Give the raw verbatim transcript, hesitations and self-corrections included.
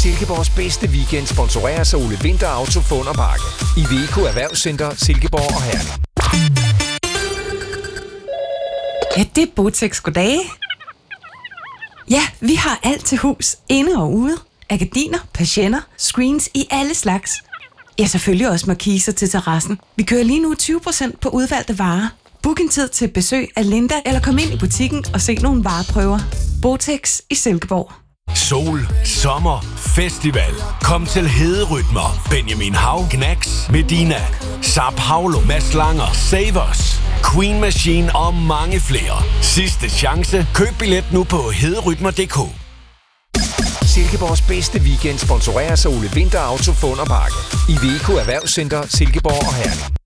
Silkeborgs bedste weekend sponsoreres af Ole Winther Auto Fund og Parke. Iveco Erhvervscenter, Silkeborg og Herning. Ja, det er Botex. Goddag. Ja, vi har alt til hus, inde og ude. Af gardiner, persienner, screens i alle slags. Ja, selvfølgelig også markiser til terrassen. Vi kører lige nu tyve procent på udvalgte varer. Book en tid til besøg af Linda, eller kom ind i butikken og se nogle vareprøver. Botex i Silkeborg. Sol, sommer, festival. Kom til Hederytmer. Benjamin Hav, Knacks, Medina, Sao Paulo, Mads Langer, Savers, Queen Machine og mange flere. Sidste chance. Køb billet nu på hederytmer punktum d k. Silkeborgs bedste weekend sponsoreres af Ole Winther Auto Fund og Parke. Iveco Erhvervscenter, Silkeborg og Herning.